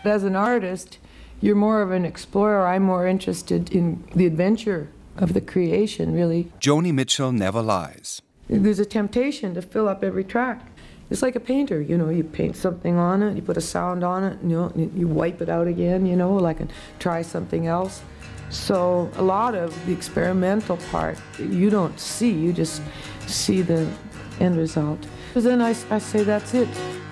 As an artist, you're more of an explorer. I'm more interested in the adventure of the creation, really. Joni Mitchell never lies. There's a temptation to fill up every track. It's like a painter, you know, you paint something on it, you put a sound on it, you know, you wipe it out again, you know, like and try something else. So a lot of the experimental part you don't see, you just see the end result. But then I say that's it.